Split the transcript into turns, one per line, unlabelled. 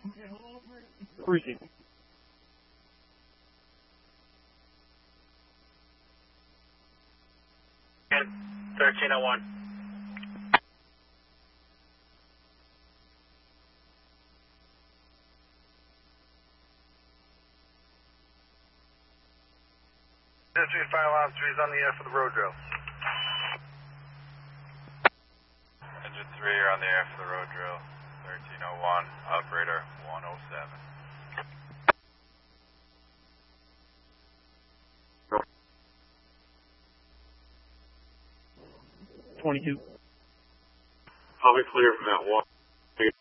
Cruising.
1301.
District Fire Alarm 3 is on the air for the road drill.
Engine 3, you're on the air for the road drill. 1301, operator 107.
22.
I'll be clear from that one.